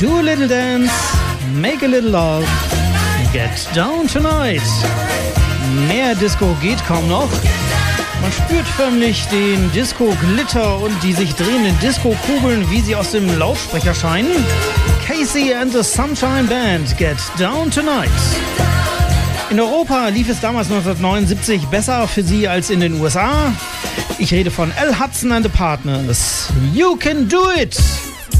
Do a little dance, make a little love, get down tonight. Mehr Disco geht kaum noch. Man spürt förmlich den Disco-Glitter und die sich drehenden Disco-Kugeln, wie sie aus dem Lautsprecher scheinen. Casey and the Sunshine Band, Get Down Tonight. In Europa lief es damals 1979 besser für sie als in den USA. Ich rede von Al Hudson and the Partners. You can do it!